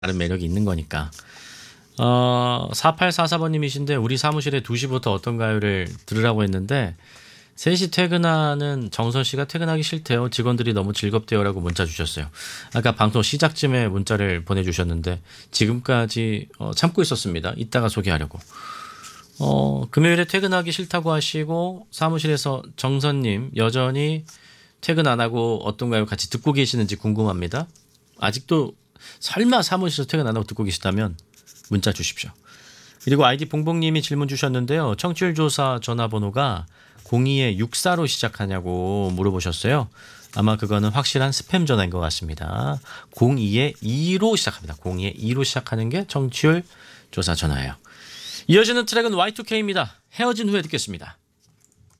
다른 매력이 있는 거니까. 4844번님이신데 우리 사무실에 2시부터 어떤 가요를 들으라고 했는데 3시 퇴근하는 정선 씨가 퇴근하기 싫대요. 직원들이 너무 즐겁대요라고 문자 주셨어요. 아까 방송 시작쯤에 문자를 보내주셨는데 지금까지 참고 있었습니다. 이따가 소개하려고. 금요일에 퇴근하기 싫다고 하시고 사무실에서 정선님 여전히 퇴근 안 하고 어떤가요? 같이 듣고 계시는지 궁금합니다. 아직도 설마 사무실에서 퇴근 안 하고 듣고 계시다면 문자 주십시오. 그리고 아이디 봉봉님이 질문 주셨는데요. 청취율 조사 전화번호가 02에 64로 시작하냐고 물어보셨어요. 아마 그거는 확실한 스팸 전화인 것 같습니다. 02에 2로 시작합니다. 02에 2로 시작하는 게 청취율 조사 전화예요. 이어지는 트랙은 Y2K입니다. 헤어진 후에 듣겠습니다.